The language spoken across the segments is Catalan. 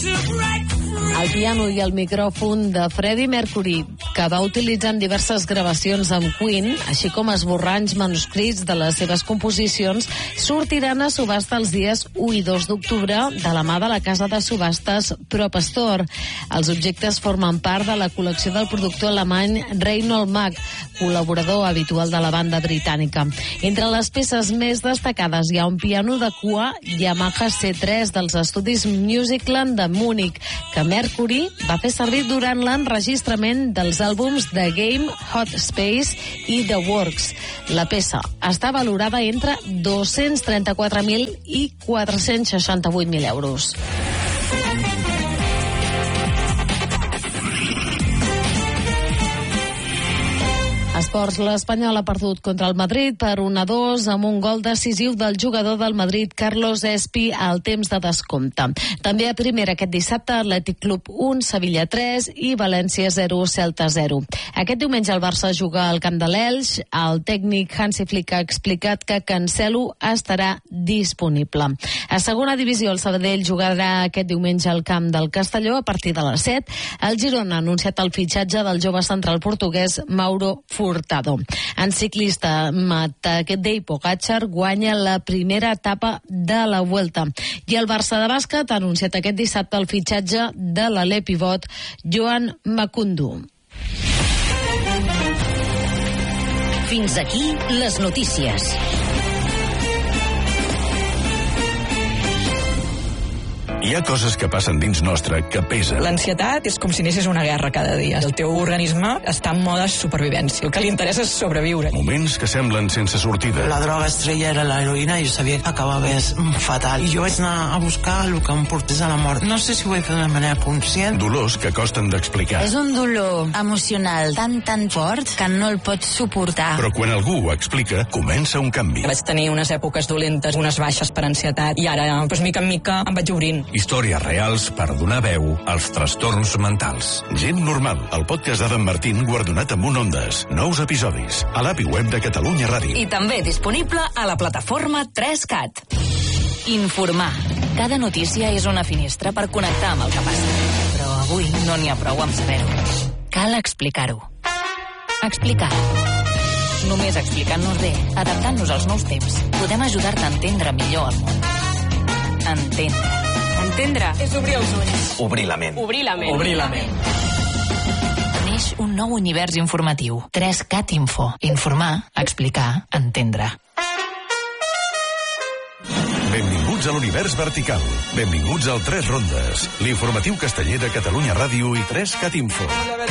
El piano i el micròfon de Freddie Mercury, que va utilitzar en diverses gravacions amb Queen, així com esborranys manuscrits de les seves composicions, sortiran a subhasta els dies 1 i 2 d'octubre de la mà de la casa de subhastes Prop Store. Els objectes formen part de la col·lecció del productor alemany Reinhold Mack, col·laborador habitual de la banda britànica. Entre les peces més destacades hi ha un piano de cua Yamaha C3 dels estudis Musicland de Múnich, que Mercury va fer servir durant l'enregistrament dels àlbums The Game, Hot Space i The Works. La peça està valorada entre 234.000 i 468.000 euros. Esports, l'Espanyol ha perdut contra el Madrid per 1-2 amb un gol decisiu del jugador del Madrid, Carlos Espi, al temps de descompte. També a primera aquest dissabte, Atlètic Club 1, Sevilla 3 i València 0, Celta 0. Aquest diumenge el Barça juga al camp de l'Elx. El tècnic Hansi Flick ha explicat que Cancelo estarà disponible. A segona divisió, el Sabadell jugarà aquest diumenge al camp del Castelló a partir de les 7. El Girona ha anunciat el fitxatge del jove central portuguès Mauro Furtado. En ciclista, Tadej Pogačar guanya la primera etapa de la Vuelta. I el Barça de bàsquet ha anunciat aquest dissabte el fitxatge de l'alè pivot Joan Makundu. Fins aquí les notícies. Hi ha coses que passen dins nostre que pesen. L'ansietat és com si anessis una guerra cada dia. El teu organisme està en mode supervivència. El que li interessa és sobreviure. Moments que semblen sense sortida. La droga estrella era l'heroïna i jo sabia que acabava fatal. I jo vaig anar a buscar el que em portés a la mort. No sé si ho vaig fer d'una manera conscient. Dolors que costen d'explicar. És un dolor emocional tan fort que no el pots suportar. Però quan algú ho explica, comença un canvi. Vaig tenir unes èpoques dolentes, unes baixes per ansietat, i ara, mica en mica, em vaig obrint. Històries reals per donar veu als trastorns mentals. Gent normal, el podcast d'Adam Martín guardonat amb un Ondes. Nous episodis a l'app i web de Catalunya Ràdio. I també disponible a la plataforma 3CAT. Informar. Cada notícia és una finestra per connectar amb el que passa. Però avui no n'hi ha prou amb saber-ho. Cal explicar-ho. Explicar. Només explicant-nos bé, adaptant-nos als nous temps, podem ajudar-te a entendre millor el món. Entendre. Entendre és obrir els ulls. Obrir la ment. Obrir la ment. Obrir la ment. Neix un nou univers informatiu. 3CAT Info. Informar, explicar, entendre. Benvinguts a l'univers vertical. Benvinguts al 3 Rondes, l'informatiu casteller de Catalunya Ràdio i 3CAT Info.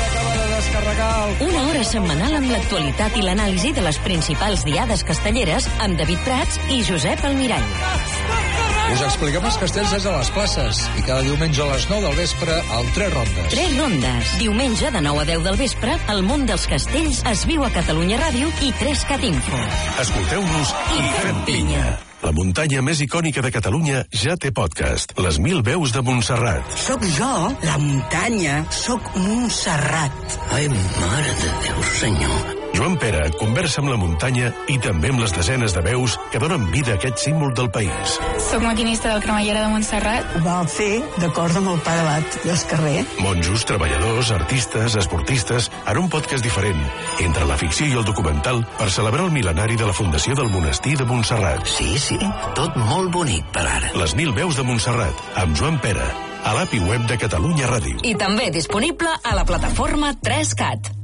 Una hora setmanal amb l'actualitat i l'anàlisi de les principals diades castelleres amb David Prats i Josep Almirall. Us expliquem els castells des de les places i cada diumenge a les 9 del vespre al 3 Rondes. 3 Rondes. Diumenge de 9 a 10 del vespre, el món dels castells es viu a Catalunya Ràdio i 3CAT Info. Escolteu-nos i fem pinya. La muntanya més icònica de Catalunya ja té podcast. Les 1000 veus de Montserrat. Soc jo, la muntanya. Soc Montserrat. Ai, mare de Déu, senyor. Joan Pere conversa amb la muntanya i també amb les desenes de veus que donen vida a aquest símbol del país. Soc maquinista del Cremallera de Montserrat. Ho vam fer d'acord amb el pare Abat d'Escarrer. Monjos, treballadors, artistes, esportistes, ara un podcast diferent, entre la ficció i el documental, per celebrar el mil·lenari de la fundació del monestir de Montserrat. Sí, tot molt bonic per ara. Les 1000 veus de Montserrat, amb Joan Pere, a l'app i web de Catalunya Ràdio. I també disponible a la plataforma 3CAT.